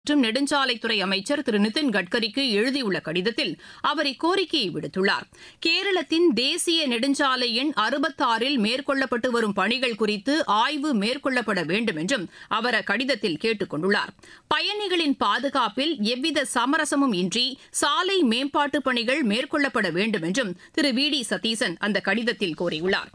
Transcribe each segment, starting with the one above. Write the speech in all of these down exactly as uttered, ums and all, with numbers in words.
மற்றும் நெடுஞ்சாலைத்துறை அமைச்சர் திரு நிதின் கட்கரிக்கு எழுதியுள்ள கடிதத்தில் அவர் இக்கோரிக்கையை விடுத்துள்ளார். கேரளத்தின் தேசிய நெடுஞ்சாலை எண் அறுபத்தாறில் மேற்கொள்ளப்பட்டு வரும் பணிகள் குறித்து ஆய்வு மேற்கொள்ளப்பட வேண்டும் என்றும் அவர் அக்கடிதத்தில் கேட்டுக் கொண்டுள்ளார். பயணிகளின் பாதுகாப்பில் எவ்வித சமரசமும் இன்றி சாலை மேம்பாட்டுப் பணிகள் மேற்கொள்ளப்பட வேண்டும் என்றும் திரு வி டி சதீசன் அந்த கடிதத்தில் கோரியுள்ளார்.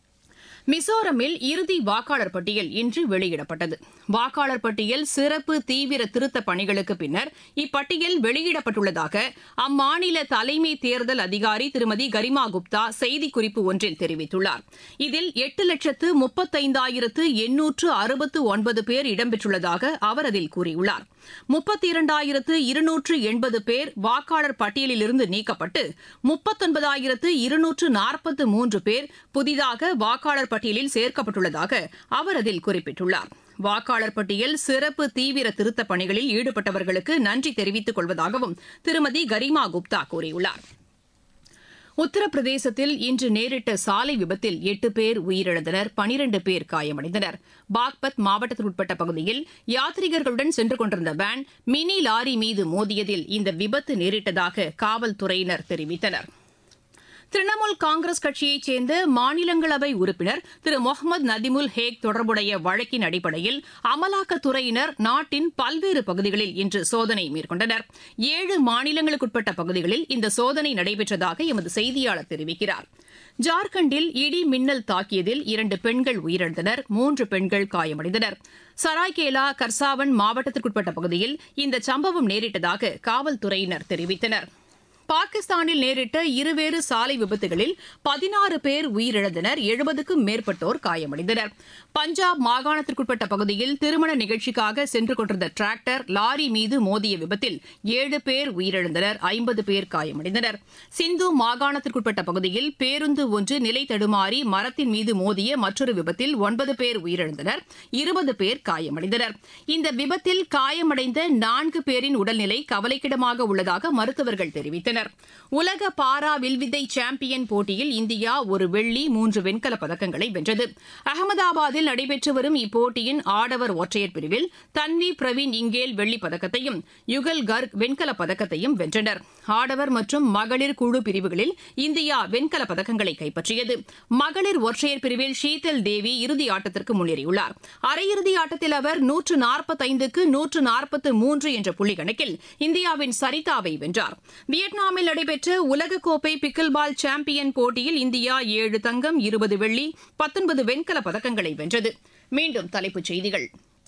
மிசோரமில் இறுதி வாக்காளர் பட்டியல் இன்று வெளியிடப்பட்டது. வாக்காளர் பட்டியல் சிறப்பு தீவிர திருத்தப் பணிகளுக்கு பின்னர் இப்பட்டியல் வெளியிடப்பட்டுள்ளதாக அம்மாநில தலைமை தேர்தல் அதிகாரி திருமதி கரிமா குப்தா செய்திக்குறிப்பு ஒன்றில் தெரிவித்துள்ளார். இதில் எட்டு லட்சத்து முப்பத்தைந்தாயிரத்து எண்ணூற்று அறுபத்து ஒன்பது பேர் இடம்பெற்றுள்ளதாக அவர் அதில் கூறியுள்ளார். முப்பத்தி இரண்டாயிரத்து இருநூற்று எண்பது பேர் வாக்காளர் பட்டியலிலிருந்து நீக்கப்பட்டு முப்பத்தொன்பதாயிரத்து இருநூற்று நாற்பத்து மூன்று பேர் புதிதாக வாக்காளர் பட்டியலில் சேர்க்கப்பட்டுள்ளதாக அவர் அதில் குறிப்பிட்டுள்ளார். வாக்காளர் பட்டியல் சிறப்பு தீவிர திருத்தப் பணிகளில் ஈடுபட்டவர்களுக்கு நன்றி தெரிவித்துக் கொள்வதாகவும் திருமதி கரிமா குப்தா கூறியுள்ளார். உத்தரப்பிரதேசத்தில் இன்று நேரிட்ட சாலை விபத்தில் எட்டு பேர் உயிரிழந்தனர், பனிரண்டு பேர் காயமடைந்தனர். பாக்பத் மாவட்டத்திற்குட்பட்ட பகுதியில் யாத்ரீகர்களுடன் சென்று கொண்டிருந்த வேன் மினி லாரி மீது மோதியதில் இந்த விபத்து நேரிட்டதாக காவல்துறையினர் தெரிவித்தனர். திரிணாமுல் காங்கிரஸ் கட்சியைச் சேர்ந்த மாநிலங்களவை உறுப்பினர் திரு முகமது நதிமுல் ஹேக் தொடர்புடைய வழக்கின் அடிப்படையில் அமலாக்கத்துறையினர் நாட்டின் பல்வேறு பகுதிகளில் இன்று சோதனை மேற்கொண்டனர். ஏழு மாநிலங்களுக்குட்பட்ட பகுதிகளில் இந்த சோதனை நடைபெற்றதாக எமது செய்தியாளர் தெரிவிக்கிறார். ஜார்க்கண்டில் இடி மின்னல் தாக்கியதில் இரண்டு பெண்கள் உயிரிழந்தனர், மூன்று பெண்கள் காயமடைந்தனர். சராய்கேலா கர்சாவன் மாவட்டத்திற்குட்பட்ட பகுதியில் இந்த சம்பவம் நேரிட்டதாக காவல்துறையினர் தெரிவித்தனர். பாகிஸ்தானில் நேரிட்ட இருவேறு சாலை விபத்துகளில் பதினாறு பேர் உயிரிழந்தனர், எழுபதுக்கும் மேற்பட்டோர் காயமடைந்தனர். பஞ்சாப் மாகாணத்திற்குட்பட்ட பகுதியில் திருமண நிகழ்ச்சிக்காக சென்று கொண்டிருந்த டிராக்டர் லாரி மீது மோதிய விபத்தில் ஏழு பேர் உயிரிழந்தனர், ஐம்பது பேர் காயமடைந்தனர். சிந்து மாகாணத்திற்குட்பட்ட பகுதியில் பேருந்து ஒன்று நிலை தடுமாறி மரத்தின் மீது மோதிய மற்றொரு விபத்தில் ஒன்பது பேர் உயிரிழந்தனர், இருபது பேர் காயமடைந்தனர். இந்த விபத்தில் காயமடைந்த நான்கு பேரின் உடல்நிலை கவலைக்கிடமாக உள்ளதாக மருத்துவர்கள் தெரிவித்தனர். உலக பாரா வில்வித்தை சாம்பியன் போட்டியில் இந்தியா ஒரு வெள்ளி மூன்று வெண்கலப் பதக்கங்களை வென்றது. அகமதாபாத்தில் நடைபெற்று வரும் இப்போட்டியின் ஆடவர் ஒற்றையர் பிரிவில் தன்வி பிரவீன் இங்கேல் வெள்ளிப் பதக்கத்தையும் யுகல் கர்க் வெண்கலப் பதக்கத்தையும் வென்றனர். ஆடவர் மற்றும் மகளிர் குழு பிரிவுகளில் இந்தியா வெண்கலப் பதக்கங்களை கைப்பற்றியது. மகளிர் ஒற்றையர் பிரிவில் ஷீதல் தேவி இறுதி ஆட்டத்திற்கு முன்னேறியுள்ளார். அரையிறுதி ஆட்டத்தில் அவர் நூற்று நாற்பத்தைந்துக்கு நூற்று நாற்பத்து மூன்று என்ற புள்ளி கணக்கில் இந்தியாவின் சரிதாவை வென்றார். வியட்நாம் நடைபெற்ற உலகக்கோப்பை பிக்கில் பால் சாம்பியன் போட்டியில் இந்தியா ஏழு தங்கம், இருபது வெள்ளி, பத்தொன்பது வெண்கலப் பதக்கங்களை வென்றது. மீண்டும் தலைப்புச் செய்திகள்.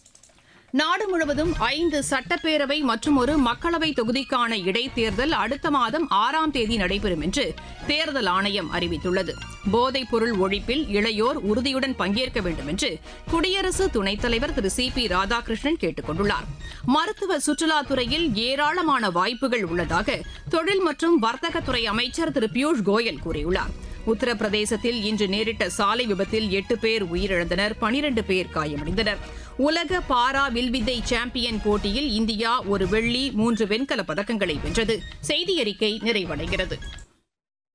நாடு முழுவதும் ஐந்து சட்டப்பேரவை மற்றும் ஒரு மக்களவை தொகுதிக்கான இடைத்தேர்தல் அடுத்த மாதம் ஆறாம் தேதி நடைபெறும் என்று தேர்தல் ஆணையம் அறிவித்துள்ளது. போதைப் பொருள் ஒழிப்பில் இளையோர் உறுதியுடன் பங்கேற்க வேண்டும் என்று குடியரசு துணைத் தலைவர் திரு சி பி ராதாகிருஷ்ணன் கேட்டுக் கொண்டுள்ளார். மருத்துவ சுற்றுலாத்துறையில் ஏராளமான வாய்ப்புகள் உள்ளதாக தொழில் மற்றும் வர்த்தகத்துறை அமைச்சர் திரு பியூஷ் கோயல் கூறியுள்ளார். உத்தரப்பிரதேசத்தில் இன்று நேரிட்ட சாலை விபத்தில் எட்டு பேர் உயிரிழந்தனர், பனிரண்டு பேர் காயமடைந்தனர். உலக பாரா வில்வித்தை சாம்பியன் போட்டியில் இந்தியா ஒரு வெள்ளி மூன்று வெண்கலப் பதக்கங்களை வென்றது. செய்தி அறிக்கை நிறைவடைகிறது.